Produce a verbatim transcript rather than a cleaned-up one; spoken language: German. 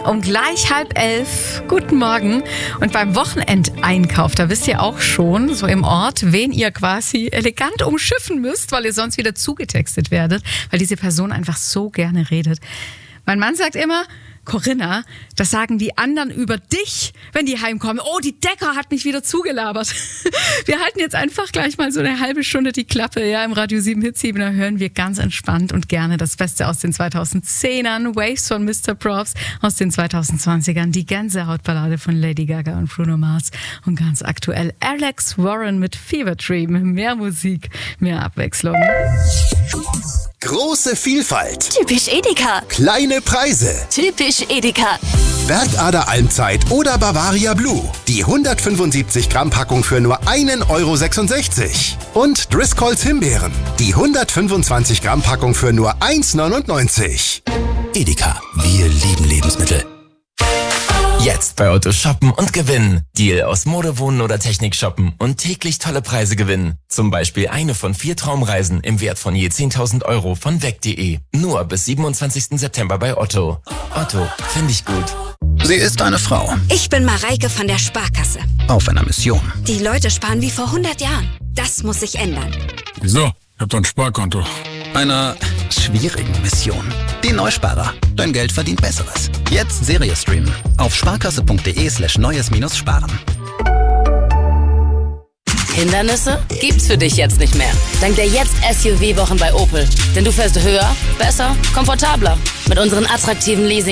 Um gleich halb elf. Guten Morgen. Und beim Wochenendeinkauf, da wisst ihr auch schon, so im Ort, wen ihr quasi elegant umschiffen müsst, weil ihr sonst wieder zugetextet werdet, weil diese Person einfach so gerne redet. Mein Mann sagt immer: Corinna, das sagen die anderen über dich, wenn die heimkommen. Oh, die Decker hat mich wieder zugelabert. Wir halten jetzt einfach gleich mal so eine halbe Stunde die Klappe. Ja, im Radio sieben Hits, da hören wir ganz entspannt und gerne das Beste aus den zweitausendzehnern, Waves von Mister Profs aus den zweitausendzwanzigern, die Gänsehautballade von Lady Gaga und Bruno Mars und ganz aktuell Alex Warren mit Fever Dream. Mehr Musik, mehr Abwechslung. Große Vielfalt. Typisch Edeka. Kleine Preise. Typisch Edeka. Bergader Almzeit oder Bavaria Blue. Die hundertfünfundsiebzig Gramm Packung für nur einen Euro sechsundsechzig. Und Driscolls Himbeeren. Die hundertfünfundzwanzig Gramm Packung für nur eins neunundneunzig. Edeka, wir lieben Lebensmittel. Jetzt bei Otto shoppen und gewinnen. Deal aus Mode, Wohnen oder Technik shoppen und täglich tolle Preise gewinnen. Zum Beispiel eine von vier Traumreisen im Wert von je zehntausend Euro von weg punkt de. Nur bis siebenundzwanzigsten September bei Otto. Otto, finde ich gut. Sie ist eine Frau. Ich bin Mareike von der Sparkasse. Auf einer Mission. Die Leute sparen wie vor hundert Jahren. Das muss sich ändern. Wieso? Ich hab doch ein Sparkonto. Einer schwierigen Mission. Die Neusparer. Dein Geld verdient Besseres. Jetzt Serie streamen. Auf sparkasse.de slash neues minus sparen. Hindernisse gibt's für dich jetzt nicht mehr. Dank der Jetzt-S U V-Wochen bei Opel. Denn du fährst höher, besser, komfortabler. Mit unseren attraktiven Leasing